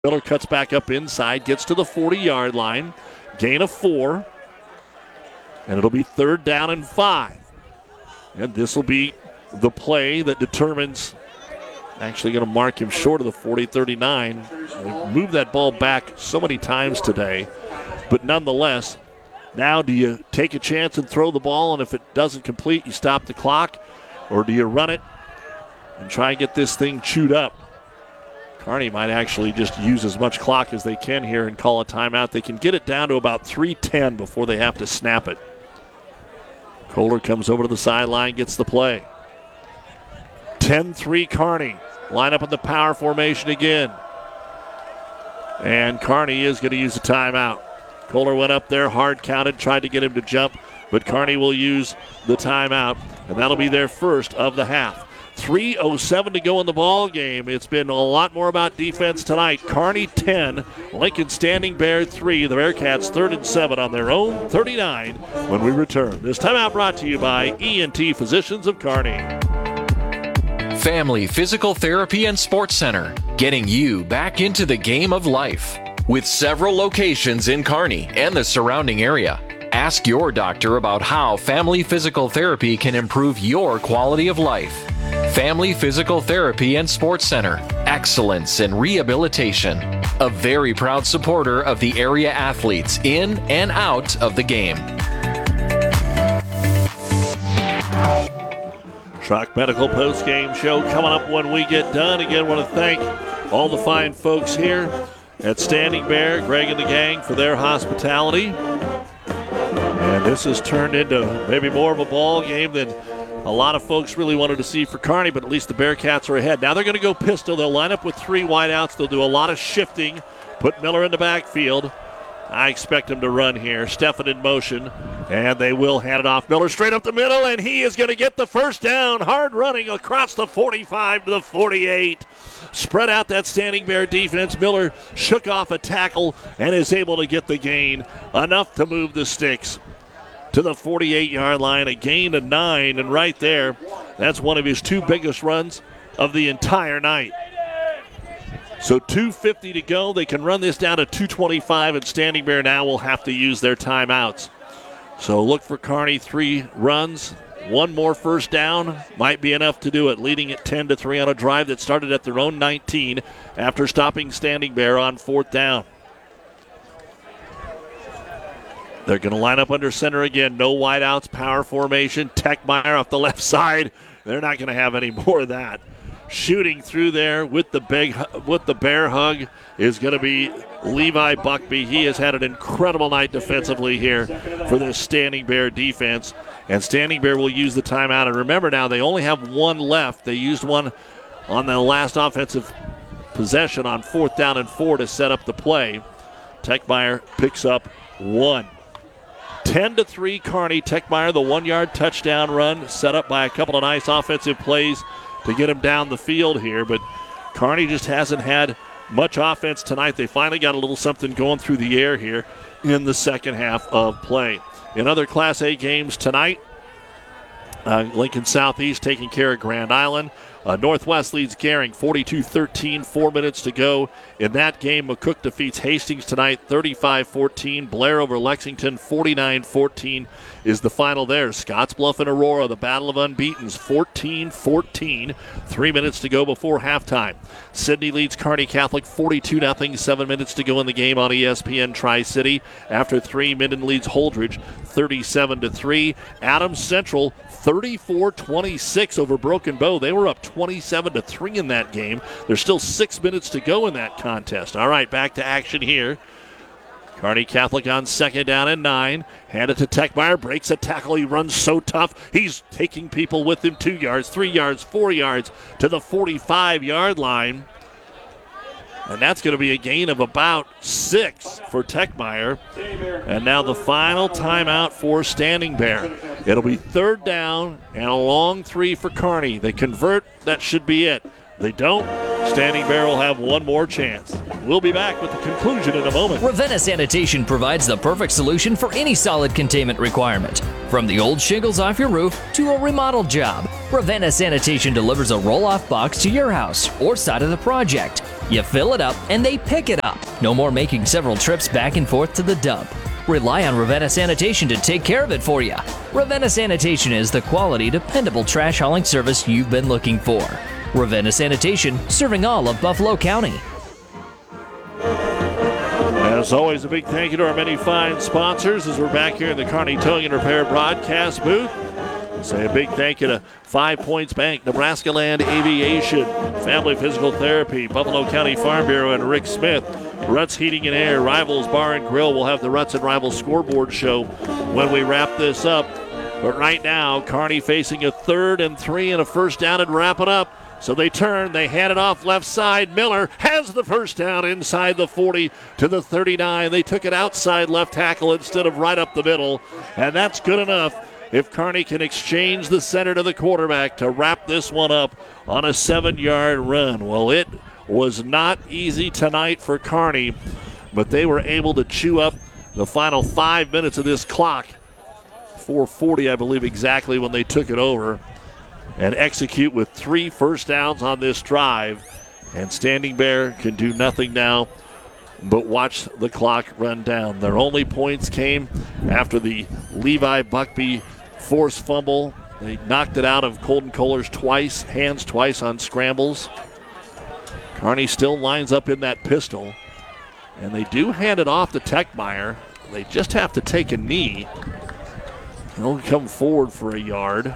Miller cuts back up inside, gets to the 40-yard line, gain of 4, and it'll be 3rd down and 5. And this will be the play that determines, actually going to mark him short of the 40-39. They've moved that ball back so many times today, but nonetheless, now do you take a chance and throw the ball, and if it doesn't complete, you stop the clock, or do you run it and try and get this thing chewed up? Kearney might actually just use as much clock as they can here and call a timeout. They can get it down to about 3:10 before they have to snap it. Kohler comes over to the sideline, gets the play. 10-3 Kearney. Line up in the power formation again. And Kearney is going to use a timeout. Kohler went up there, hard counted, tried to get him to jump, but Kearney will use the timeout, and that'll be their first of the half. 3:07 to go in the ball game. It's been a lot more about defense tonight. Kearney 10, Lincoln Standing Bear 3. The Bearcats 3rd and 7 on their own 39 when we return. This timeout brought to you by ENT Physicians of Kearney. Family Physical Therapy and Sports Center, getting you back into the game of life. With several locations in Kearney and the surrounding area. Ask your doctor about how Family Physical Therapy can improve your quality of life. Family Physical Therapy and Sports Center. Excellence in rehabilitation. A very proud supporter of the area athletes in and out of the game. Schrock Medical post-game show coming up when we get done. Again, want to thank all the fine folks here at Standing Bear, Greg and the gang, for their hospitality. And this has turned into maybe more of a ball game than a lot of folks really wanted to see for Kearney, but at least the Bearcats are ahead. Now they're going to go pistol. They'll line up with 3 wideouts. They'll do a lot of shifting, put Miller in the backfield. I expect him to run here. Steffen in motion, and they will hand it off. Miller straight up the middle, and he is going to get the first down. Hard running across the 45 to the 48. Spread out that Standing Bear defense. Miller shook off a tackle and is able to get the gain. Enough to move the sticks to the 48-yard line, a gain of 9, and right there, that's one of his 2 biggest runs of the entire night. So 2:50 to go. They can run this down to 2:25, and Standing Bear now will have to use their timeouts. So look for Kearney, 3 runs. 1 more first down might be enough to do it, leading at 10-3 on a drive that started at their own 19 after stopping Standing Bear on 4th down. They're going to line up under center again. No wideouts, power formation. Techmeyer off the left side. They're not going to have any more of that. Shooting through there with the bear hug is going to be Levi Buckby. He has had an incredible night defensively here for this Standing Bear defense. And Standing Bear will use the timeout. And remember now, they only have 1 left. They used one on the last offensive possession on 4th down and 4 to set up the play. Techmeyer picks up 1. 10-3 Kearney. Techmeyer, the 1-yard touchdown run, set up by a couple of nice offensive plays to get him down the field here. But Kearney just hasn't had much offense tonight. They finally got a little something going through the air here in the second half of play. In other Class A games tonight, Lincoln Southeast taking care of Grand Island. Northwest leads Gering 42-13, 4 minutes to go in that game. McCook defeats Hastings tonight 35-14. Blair over Lexington 49-14 is the final there. Scottsbluff and Aurora, the battle of unbeatens, 14-14. 3 minutes to go before halftime. Sidney leads Kearney Catholic 42-0, 7 minutes to go in the game on ESPN Tri-City. After 3, Minden leads Holdridge 37-3. Adams Central 34-26 over Broken Bow. They were up 27-3 in that game. There's still 6 minutes to go in that contest. All right, back to action here. Kearney Catholic on 2nd down and 9. Hand it to Techmeyer. Breaks a tackle. He runs so tough. He's taking people with him 2 yards, 3 yards, 4 yards to the 45-yard line. And that's going to be a gain of about 6 for Techmeyer. And now the final timeout for Standing Bear. It'll be 3rd down and a long 3 for Kearney. They convert, that should be it. They don't, Standing Bear will have 1 more chance. We'll be back with the conclusion in a moment. Ravenna Sanitation provides the perfect solution for any solid containment requirement. From the old shingles off your roof to a remodel job, Ravenna Sanitation delivers a roll-off box to your house or side of the project. You fill it up and they pick it up. No more making several trips back and forth to the dump. Rely on Ravenna Sanitation to take care of it for you. Ravenna Sanitation is the quality, dependable trash hauling service you've been looking for. Ravenna Sanitation, serving all of Buffalo County. As always, a big thank you to our many fine sponsors as we're back here in the Kearney Towing and Repair broadcast booth. Say a big thank you to 5 Points Bank, Nebraska Land Aviation, Family Physical Therapy, Buffalo County Farm Bureau, and Rick Smith. Ruts Heating and Air, Rivals Bar and Grill. We'll have the Ruts and Rivals scoreboard show when we wrap this up. But right now, Kearney facing a 3rd and 3 and a first down and wrap it up. So they turn, they hand it off left side. Miller has the first down inside the 40 to the 39. They took it outside left tackle instead of right up the middle, and that's good enough if Kearney can exchange the center to the quarterback to wrap this one up on a 7-yard run. Well, it was not easy tonight for Kearney, but they were able to chew up the final 5 minutes of this clock. 4:40, I believe, exactly when they took it over, and execute with 3 first downs on this drive. And Standing Bear can do nothing now but watch the clock run down. Their only points came after the Levi Buckby forced fumble. They knocked it out of Colton Kohlers hands twice on scrambles. Kearney still lines up in that pistol, and they do hand it off to Techmeyer. They just have to take a knee. He'll come forward for a yard.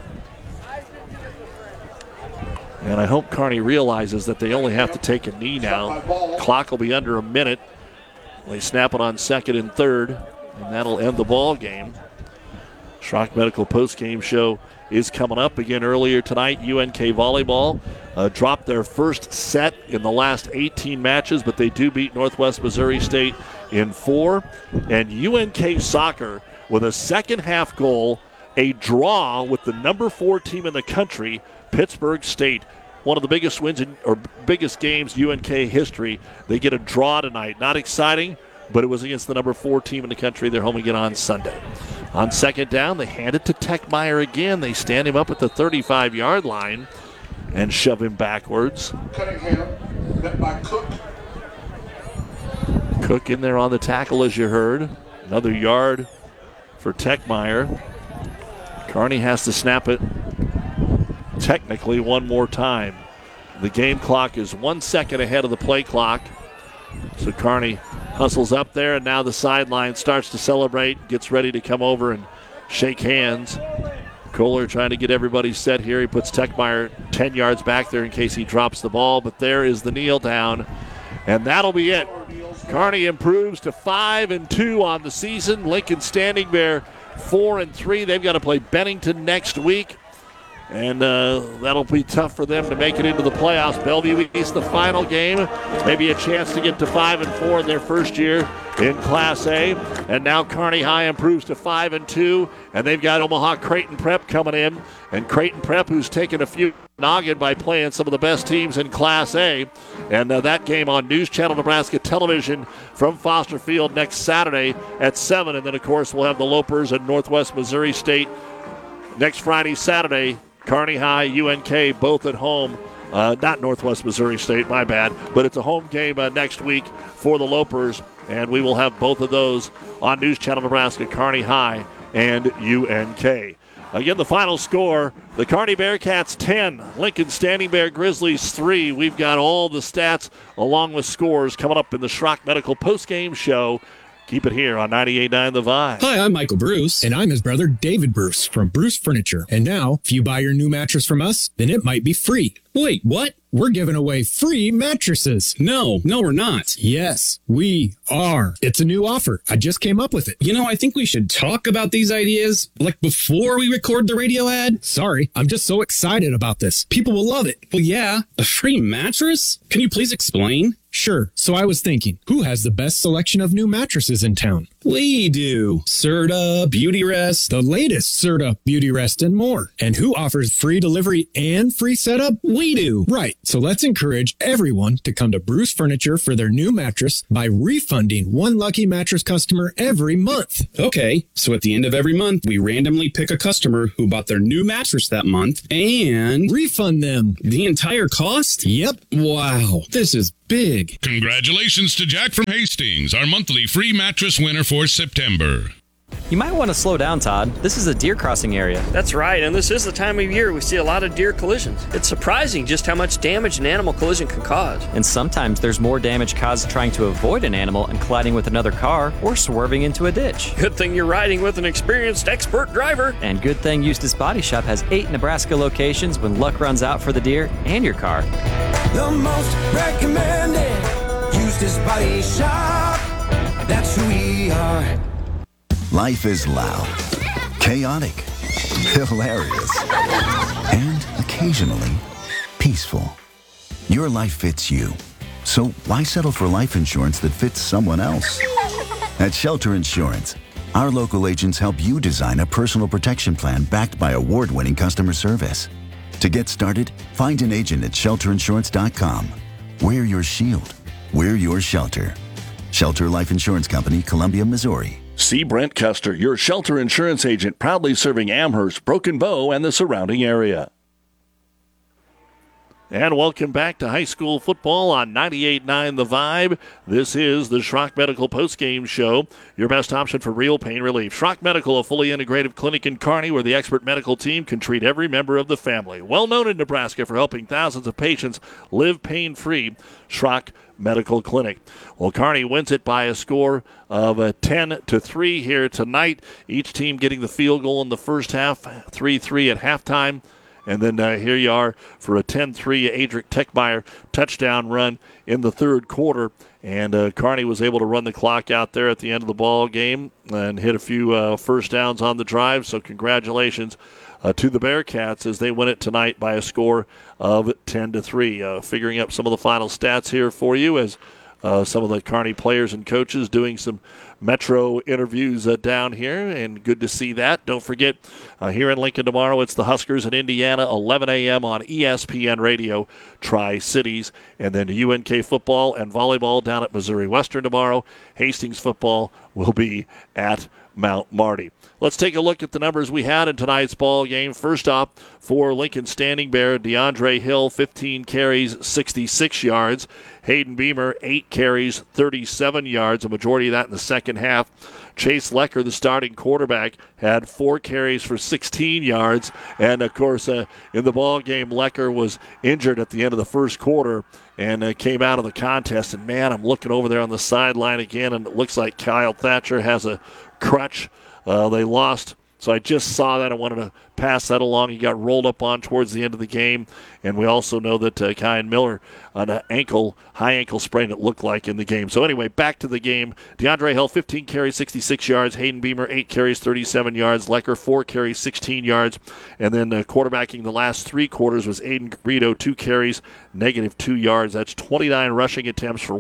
And I hope Kearney realizes that they only have to take a knee now. Clock will be under a minute. They snap it on 2nd and 3rd, and that'll end the ball game. Schrock Medical postgame show is coming up again earlier tonight. UNK Volleyball dropped their first set in the last 18 matches, but they do beat Northwest Missouri State in 4. And UNK Soccer with a second half goal, a draw with the number 4 team in the country, Pittsburgh State. One of the biggest wins or biggest games UNK history. They get a draw tonight. Not exciting, but it was against the number 4 team in the country. They're home again on Sunday. On 2nd down, they hand it to Techmeyer again. They stand him up at the 35-yard line and shove him backwards. Cunningham, met by Cook. Cook in there on the tackle, as you heard. Another yard for Techmeyer. Kearney has to snap it technically one more time. The game clock is 1 second ahead of the play clock. So Kearney hustles up there, and now the sideline starts to celebrate, gets ready to come over and shake hands. Kohler trying to get everybody set here. He puts Techmeyer 10 yards back there in case he drops the ball, but there is the kneel down, and that'll be it. Kearney improves to 5-2 on the season. Lincoln Standing Bear 4-3. They've got to play Bennington next week, and that'll be tough for them to make it into the playoffs. Bellevue East, the final game, maybe a chance to get to 5-4 in their first year in Class A. And now Kearney High improves to 5-2, and they've got Omaha Creighton Prep coming in. And Creighton Prep, who's taken a few noggin by playing some of the best teams in Class A. And that game on News Channel Nebraska Television from Foster Field next Saturday at 7. And then, of course, we'll have the Lopers and Northwest Missouri State next Friday, Saturday. Kearney High, UNK, both at home. Not Northwest Missouri State, my bad. But it's a home game next week for the Lopers. And we will have both of those on News Channel Nebraska, Kearney High and UNK. Again, the final score, the Kearney Bearcats 10, Lincoln Standing Bear Grizzlies 3. We've got all the stats along with scores coming up in the Schrock Medical postgame show. Keep it here on 98.9 The Vibe. Hi, I'm Michael Bruce. And I'm his brother, David Bruce, from Bruce Furniture. And now, if you buy your new mattress from us, then it might be free. Wait, what? We're giving away free mattresses. No, we're not. Yes, we are. It's a new offer. I just came up with it. You know, I think we should talk about these ideas, like before we record the radio ad. Sorry, I'm just so excited about this. People will love it. Well, yeah, a free mattress? Can you please explain? Sure. So I was thinking, who has the best selection of new mattresses in town? We do. Serta, Beauty Rest. The latest Serta, Beauty Rest, and more. And who offers free delivery and free setup? We do. Right. So let's encourage everyone to come to Bruce Furniture for their new mattress by refunding one lucky mattress customer every month. Okay, so at the end of every month, we randomly pick a customer who bought their new mattress that month and refund them the entire cost? Yep. Wow, this is big. Congratulations to Jack from Hastings, our monthly free mattress winner for September. You might want to slow down, Todd. This is a deer crossing area. That's right, and this is the time of year we see a lot of deer collisions. It's surprising just how much damage an animal collision can cause. And sometimes there's more damage caused trying to avoid an animal and colliding with another car or swerving into a ditch. Good thing you're riding with an experienced expert driver. And good thing Eustis Body Shop has 8 Nebraska locations when luck runs out for the deer and your car. The most recommended Eustis Body Shop. That's who we are. Life is loud, chaotic, hilarious, and occasionally peaceful. Your life fits you. So why settle for life insurance that fits someone else? At Shelter Insurance, our local agents help you design a personal protection plan backed by award-winning customer service. To get started, find an agent at shelterinsurance.com. We're your shield. We're your shelter. Shelter Life Insurance Company, Columbia, Missouri. See Brent Custer, your Shelter Insurance agent, proudly serving Amherst, Broken Bow, and the surrounding area. And welcome back to high school football on 98.9 The Vibe. This is the Schrock Medical postgame show, your best option for real pain relief. Schrock Medical, a fully integrative clinic in Kearney where the expert medical team can treat every member of the family. Well known in Nebraska for helping thousands of patients live pain-free. Schrock Medical Clinic. Well, Kearney wins it by a score of 10-3 here tonight. Each team getting the field goal in the first half, 3-3 at halftime. And then here you are for a 10-3 Adric Techmeyer touchdown run in the third quarter. And Kearney was able to run the clock out there at the end of the ball game and hit a few first downs on the drive. So congratulations to the Bearcats as they win it tonight by a score of 10-3. Figuring up some of the final stats here for you as some of the Kearney players and coaches doing some Metro interviews down here, and good to see that. Don't forget, here in Lincoln tomorrow, it's the Huskers in Indiana, 11 a.m. on ESPN Radio, Tri-Cities, and then UNK football and volleyball down at Missouri Western tomorrow. Hastings football will be at Mount Marty. Let's take a look at the numbers we had in tonight's ball game. First off, for Lincoln Standing Bear, DeAndre Hill, 15 carries, 66 yards. Hayden Beamer, 8 carries, 37 yards, a majority of that in the second half. Chase Lecker, the starting quarterback, had 4 carries for 16 yards. And, of course, in the ball game, Lecker was injured at the end of the first quarter and came out of the contest. And, man, I'm looking over there on the sideline again, and it looks like Kyle Thatcher has a crutch. They lost. So I just saw that. I wanted to pass that along. He got rolled up on towards the end of the game. And we also know that Kyan Miller on an high ankle sprain it looked like in the game. So anyway, back to the game. DeAndre Hill, 15 carries, 66 yards. Hayden Beamer, 8 carries, 37 yards. Lecker, 4 carries, 16 yards. And then quarterbacking the last 3 quarters was Aiden Garrido, 2 carries, -2 yards. That's 29 rushing attempts for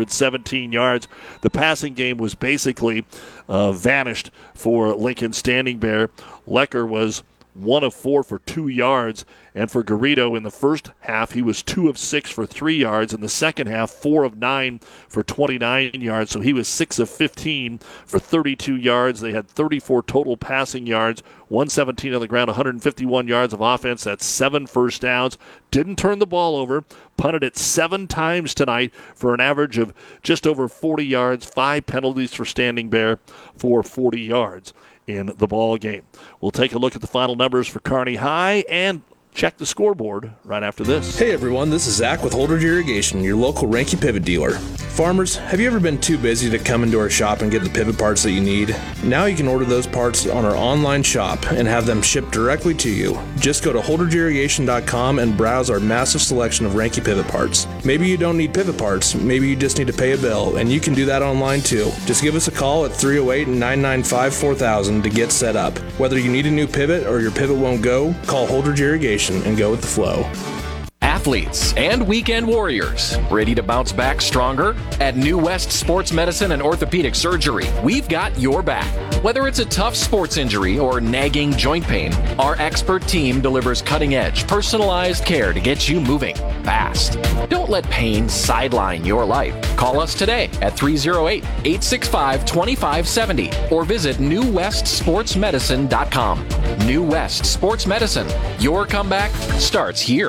117 yards. The passing game was basically vanished for Lincoln Standing Bear. Lecker was 1 of 4 for 2 yards. And for Garrido in the first half, he was 2 of 6 for 3 yards. In the second half, 4 of 9 for 29 yards. So he was 6 of 15 for 32 yards. They had 34 total passing yards, 117 on the ground, 151 yards of offense. That's 7 first downs. Didn't turn the ball over. Punted it 7 times tonight for an average of just over 40 yards. 5 penalties for Standing Bear for 40 yards in the ball game. We'll take a look at the final numbers for Kearney High and check the scoreboard right after this. Hey everyone, this is Zach with Holdridge Irrigation, your local Ranky pivot dealer. Farmers, have you ever been too busy to come into our shop and get the pivot parts that you need? Now you can order those parts on our online shop and have them shipped directly to you. Just go to holdridgeirrigation.com and browse our massive selection of Ranky pivot parts. Maybe you don't need pivot parts, maybe you just need to pay a bill, and you can do that online too. Just give us a call at 308-995-4000 to get set up. Whether you need a new pivot or your pivot won't go, call Holdridge Irrigation and go with the flow. athletes and weekend warriors. Ready to bounce back stronger? At New West Sports Medicine and Orthopedic Surgery, we've got your back. Whether it's a tough sports injury or nagging joint pain, our expert team delivers cutting-edge, personalized care to get you moving fast. Don't let pain sideline your life. Call us today at 308-865-2570 or visit newwestsportsmedicine.com. New West Sports Medicine. Your comeback starts here.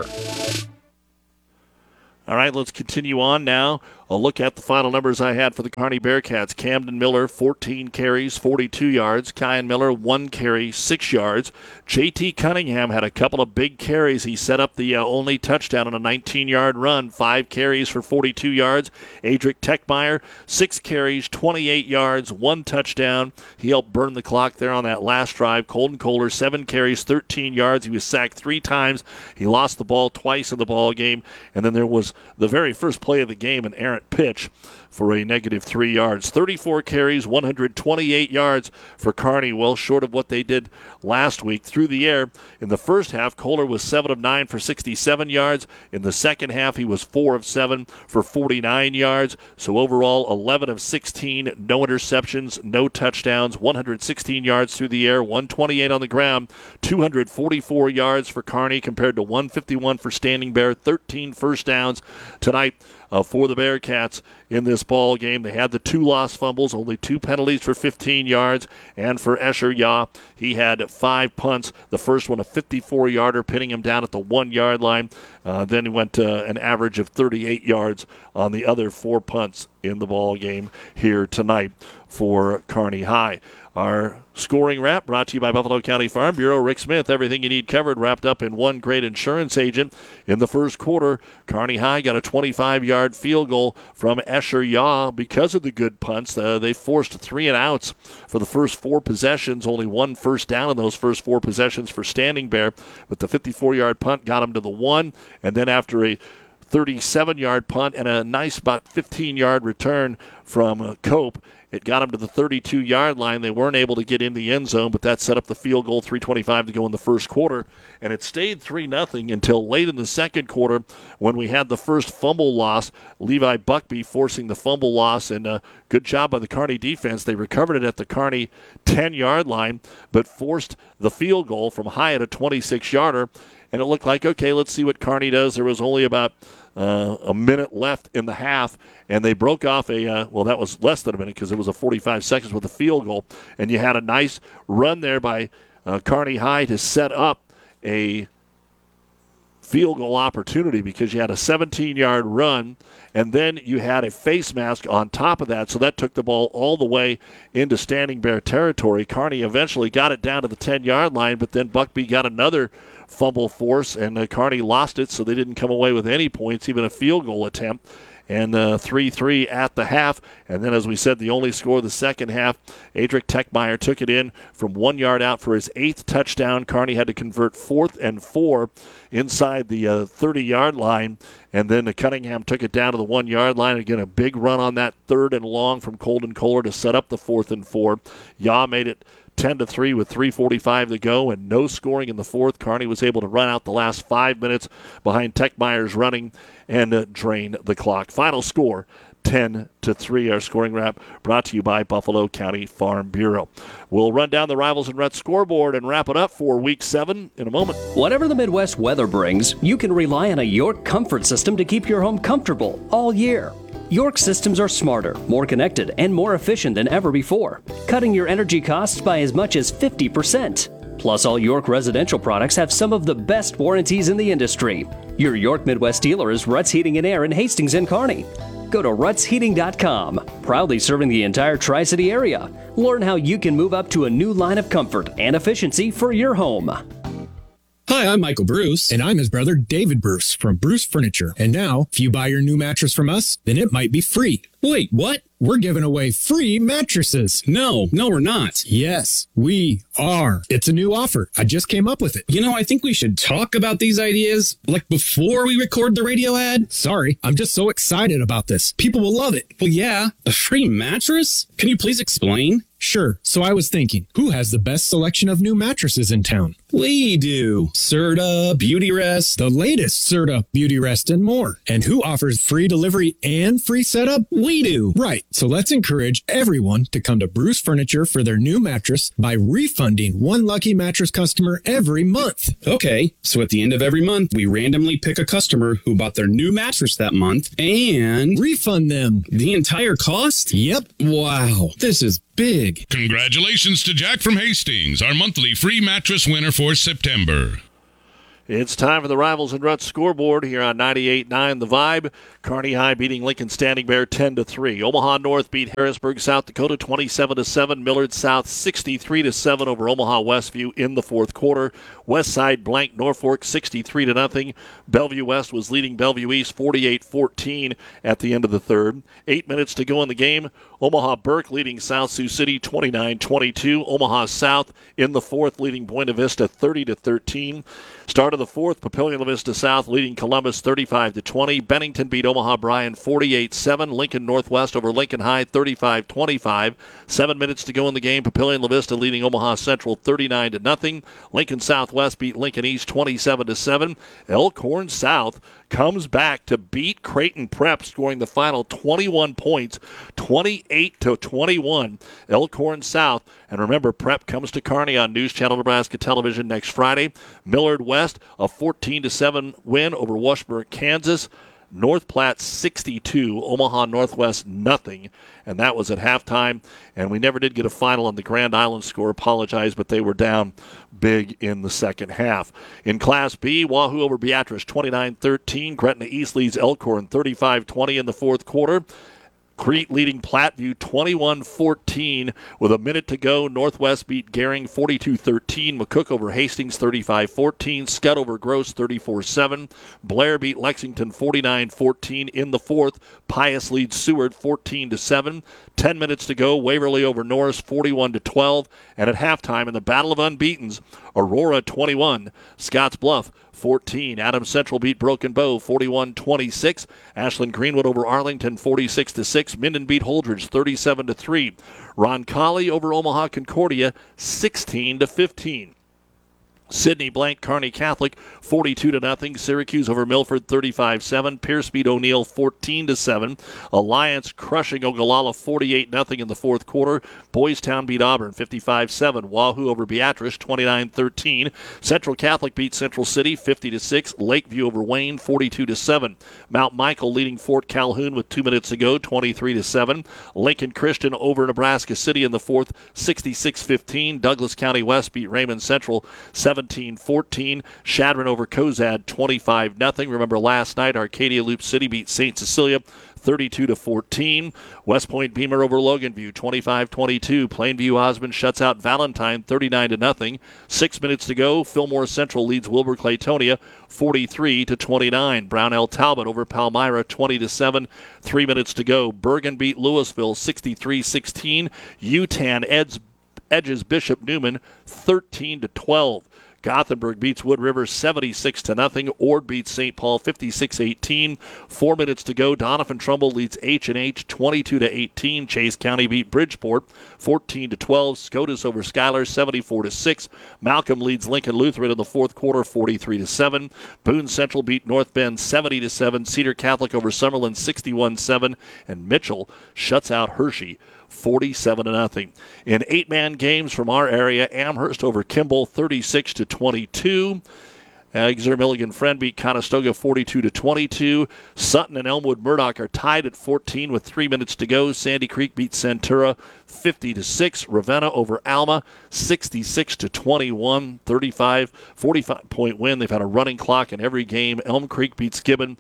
All right, let's continue on now. A look at the final numbers I had for the Kearney Bearcats. Camden Miller, 14 carries, 42 yards. Kyan Miller, 1 carry, 6 yards. J.T. Cunningham had a couple of big carries. He set up the only touchdown on a 19-yard run, 5 carries for 42 yards. Adric Techmeyer, 6 carries, 28 yards, 1 touchdown. He helped burn the clock there on that last drive. Colton Kohler, 7 carries, 13 yards. He was sacked 3 times. He lost the ball twice in the ball game. And then there was the very first play of the game, an errant pitch for a negative 3 yards. 34 carries, 128 yards for Kearney, well short of what they did last week. Through the air, in the first half, Kohler was 7 of 9 for 67 yards. In the second half, he was 4 of 7 for 49 yards. So overall, 11 of 16, no interceptions, no touchdowns, 116 yards through the air, 128 on the ground, 244 yards for Kearney compared to 151 for Standing Bear, 13 first downs tonight for the Bearcats in this ball game. They had the 2 lost fumbles, only 2 penalties for 15 yards, and for Escher Yaw, he had 5 punts. The first one a 54-yarder, pinning him down at the 1-yard line. Then he went to an average of 38 yards on the other 4 punts in the ball game here tonight for Kearney High. Our scoring wrap brought to you by Buffalo County Farm Bureau. Rick Smith, everything you need covered, wrapped up in one great insurance agent. In the first quarter, Kearney High got a 25-yard field goal from Escher Yaw because of the good punts. They forced 3 and outs for the first 4 possessions, only 1 first down in those first 4 possessions for Standing Bear. But the 54-yard punt got him to the 1, and then after a 37-yard punt and a nice about 15-yard return from Cope, it got them to the 32-yard line. They weren't able to get in the end zone, but that set up the field goal, 3:25 to go in the first quarter. And it stayed 3-0 until late in the second quarter when we had the first fumble loss. Levi Buckby forcing the fumble loss, and good job by the Kearney defense. They recovered it at the Kearney 10-yard line, but forced the field goal from Hyatt, a 26-yarder. And it looked like, okay, let's see what Kearney does. There was only about a minute left in the half, and they broke off that was less than a minute because it was a 45 seconds with a field goal. And you had a nice run there by Kearney High to set up a field goal opportunity because you had a 17-yard run, and then you had a face mask on top of that, so that took the ball all the way into Standing Bear territory. Kearney eventually got it down to the 10-yard line, but then Buckby got another fumble force, and Kearney lost it, so they didn't come away with any points, even a field goal attempt. And 3-3 at the half. And then, as we said, the only score of the second half, Adric Techmeyer took it in from 1 yard out for his 8th touchdown. Kearney had to convert 4th and 4 inside the 30-yard line. And then Cunningham took it down to the 1 yard line. Again, a big run on that 3rd and long from Colton Kohler to set up the 4th and 4. Yaw made it 10-3 with 3:45 to go and no scoring in the 4th. Kearney was able to run out the last 5 minutes behind Techmeyer's running and drain the clock. Final score, 10-3. Our scoring wrap brought to you by Buffalo County Farm Bureau. We'll run down the Rivals and Ruts scoreboard and wrap it up for Week 7 in a moment. Whatever the Midwest weather brings, you can rely on a York comfort system to keep your home comfortable all year. York systems are smarter, more connected, and more efficient than ever before, cutting your energy costs by as much as 50%. Plus, all York residential products have some of the best warranties in the industry. Your York Midwest dealer is Ruts Heating and Air in Hastings and Kearney. Go to rutsheating.com, proudly serving the entire Tri-City area. Learn how you can move up to a new line of comfort and efficiency for your home. Hi, I'm Michael Bruce. And I'm his brother, David Bruce, from Bruce Furniture. And now, if you buy your new mattress from us, then it might be free. Wait, what? We're giving away free mattresses. No, we're not. Yes, we are. It's a new offer. I just came up with it. You know, I think we should talk about these ideas, like before we record the radio ad. Sorry, I'm just so excited about this. People will love it. Well, yeah, a free mattress? Can you please explain? Sure. So I was thinking, who has the best selection of new mattresses in town? We do. Serta, Beauty Rest, the latest Serta, Beauty Rest, and more. And who offers free delivery and free setup? We do. Right. So let's encourage everyone to come to Bruce Furniture for their new mattress by refunding one lucky mattress customer every month. Okay, so at the end of every month, we randomly pick a customer who bought their new mattress that month and refund them the entire cost? Yep. Wow, this is big. Congratulations to Jack from Hastings, our monthly free mattress winner for September. It's time for the Rivals and Ruts scoreboard here on 98.9 The Vibe. Kearney High beating Lincoln Standing Bear 10-3. Omaha North beat Harrisburg, South Dakota 27-7. Millard South 63-7 over Omaha Westview in the fourth quarter. Westside blanked Norfolk 63-0. Bellevue West was leading Bellevue East 48-14 at the end of the third. 8 minutes to go in the game. Omaha Burke leading South Sioux City 29-22. Omaha South in the fourth leading Buena Vista 30-13. Start of the fourth, Papillion La Vista South leading Columbus 35-20. Bennington beat Omaha Bryan 48-7. Lincoln Northwest over Lincoln High 35-25. 7 minutes to go in the game. Papillion La Vista leading Omaha Central 39-0. Lincoln Southwest beat Lincoln East 27-7. Elkhorn South comes back to beat Creighton Prep, scoring the final 21 points, 28-21. Elkhorn South. And remember, Prep comes to Kearney on News Channel Nebraska Television next Friday. Millard West, a 14-7 win over Washburn, Kansas. North Platte 62, Omaha Northwest nothing, and that was at halftime. And we never did get a final on the Grand Island score. Apologize, but they were down big in the second half. In Class B, Wahoo over Beatrice 29-13. Gretna East leads Elkhorn 35-20 in the fourth quarter. Crete leading Platteview 21-14 with a minute to go. Northwest beat Gering 42-13. McCook over Hastings 35-14. Scott over Gross 34-7. Blair beat Lexington 49-14 in the fourth. Pius leads Seward 14-7. 10 minutes to go. Waverly over Norris 41-12. And at halftime in the Battle of Unbeatens, Aurora 21, Scotts Bluff 14. Adams Central beat Broken Bow 41-26. Ashland Greenwood over Arlington 46-6. Minden beat Holdridge 37-3. Roncalli over Omaha Concordia 16-15. Sidney blanked Kearney Catholic 42-0. Syracuse over Milford 35-7. Pierce beat O'Neill 14-7. Alliance crushing Ogallala 48-0 in the fourth quarter. Boys Town beat Auburn 55-7. Wahoo over Beatrice 29-13. Central Catholic beat Central City 50-6. Lakeview over Wayne 42-7. Mount Michael leading Fort Calhoun with 2 minutes to go 23-7. Lincoln Christian over Nebraska City in the fourth 66-15. Douglas County West beat Raymond Central 17-14. Shadron over Cozad 25-0. Remember last night Arcadia Loop City beat St. Cecilia 32-14. West Point Beamer over Loganview 25-22. Plainview Osmond shuts out Valentine 39-0. 6 minutes to go. Fillmore Central leads Wilbur Claytonia 43-29. Brownell Talbot over Palmyra 20-7. 3 minutes to go. Bergen beat Louisville 63-16. UTAN edges Bishop Newman 13-12. Gothenburg beats Wood River 76-0. Ord beats St. Paul 56-18. 4 minutes to go. Doniphan Trumbull leads H&H 22-18. Chase County beat Bridgeport 14-12. Scotus over Schuyler 74-6. Malcolm leads Lincoln Lutheran in the fourth quarter 43-7. Boone Central beat North Bend 70-7. Cedar Catholic over Summerlin 61-7. And Mitchell shuts out Hershey 47-0. In 8-man games from our area, Amherst over Kimball 36-22. Exeter Milligan Friend beat Conestoga 42-22. Sutton and Elmwood Murdoch are tied at 14 with 3 minutes to go. Sandy Creek beat Centura 50-6. Ravenna over Alma 66-21. 45-point win. They've had a running clock in every game. Elm Creek beats Gibbon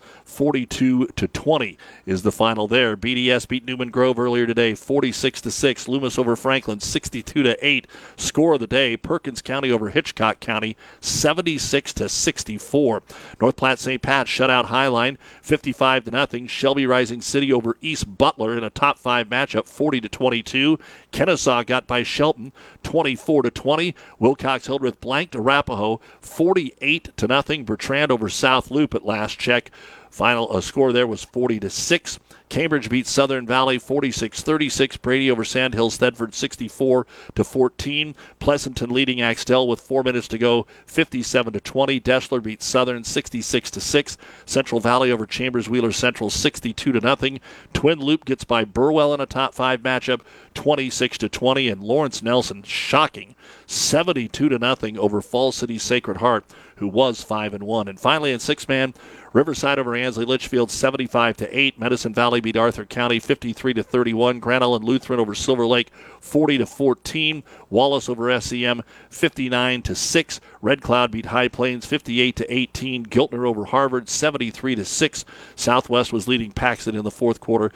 42-20 is the final there. BDS beat Newman Grove earlier today 46-6. Loomis over Franklin 62-8. Score of the day, Perkins County over Hitchcock County 76-64. North Platte St. Pat shut out Highline 55-0. Shelby Rising City over East Butler in a top 5 matchup 40-22. Kennesaw got by Shelton 24-20. Wilcox Hildreth blanked Arapahoe 48-0. Bertrand over South Loop at last check Final score there was 40-6. Cambridge beat Southern Valley 46-36. Brady over Sandhills Thedford 64-14. Pleasanton leading Axtell with 4 minutes to go 57-20. Dessler beat Southern 66-6. Central Valley over Chambers Wheeler Central 62-0. Twin Loop gets by Burwell in a top 5 matchup 26-20. And Lawrence Nelson, shocking, 72-0 over Falls City Sacred Heart, who was 5-1. And finally in 6-man, Riverside over Ansley Litchfield 75-8. Medicine Valley beat Arthur County 53-31. Grand Island Lutheran over Silver Lake 40-14. Wallace over SCM 59-6. Red Cloud beat High Plains 58-18. Giltner over Harvard 73-6. Southwest was leading Paxton in the fourth quarter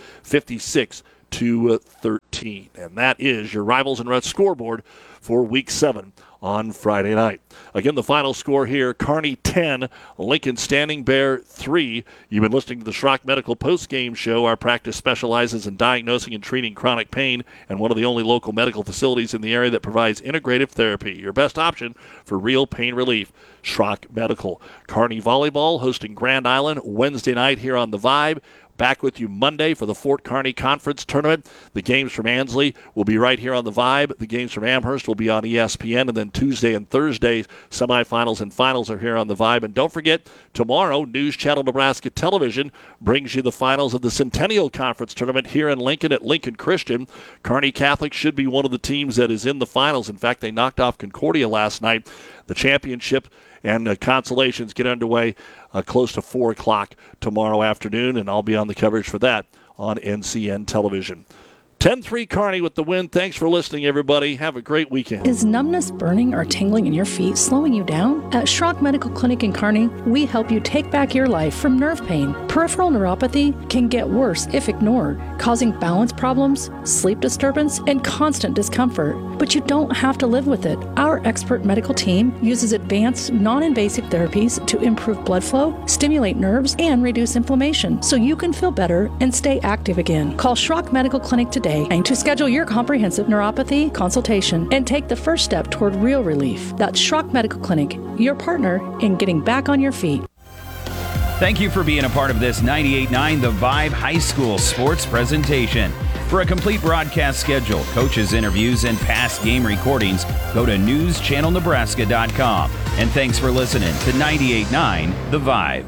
56-13. And that is your Rivals and Ruts scoreboard for Week 7 on Friday night. Again, the final score here, Kearney 10, Lincoln Standing Bear 3. You've been listening to the Schrock Medical Post-Game Show. Our practice specializes in diagnosing and treating chronic pain, and one of the only local medical facilities in the area that provides integrative therapy. Your best option for real pain relief. Schrock Medical. Kearney Volleyball hosting Grand Island Wednesday night here on The Vibe. Back with you Monday for the Fort Kearney Conference Tournament. The games from Ansley will be right here on The Vibe. The games from Amherst will be on ESPN. And then Tuesday and Thursday, semifinals and finals are here on The Vibe. And don't forget, tomorrow, News Channel Nebraska Television brings you the finals of the Centennial Conference Tournament here in Lincoln at Lincoln Christian. Kearney Catholic should be one of the teams that is in the finals. In fact, they knocked off Concordia last night. The championship and consolations get underway close to 4 o'clock tomorrow afternoon, and I'll be on the coverage for that on NCN Television. 10-3 Kearney with the win. Thanks for listening, everybody. Have a great weekend. Is numbness, burning, or tingling in your feet slowing you down? At Schrock Medical Clinic in Kearney, we help you take back your life from nerve pain. Peripheral neuropathy can get worse if ignored, causing balance problems, sleep disturbance, and constant discomfort. But you don't have to live with it. Our expert medical team uses advanced, non-invasive therapies to improve blood flow, stimulate nerves, and reduce inflammation, so you can feel better and stay active again. Call Schrock Medical Clinic today to schedule your comprehensive neuropathy consultation and take the first step toward real relief. That's Schrock Medical Clinic, your partner in getting back on your feet. Thank you for being a part of this 98.9 The Vibe High School sports presentation. For a complete broadcast schedule, coaches' interviews, and past game recordings, go to newschannelnebraska.com. And thanks for listening to 98.9 The Vibe.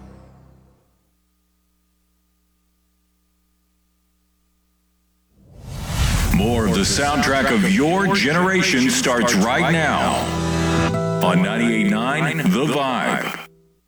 More of the soundtrack of your generation starts right now on 98.9 The Vibe.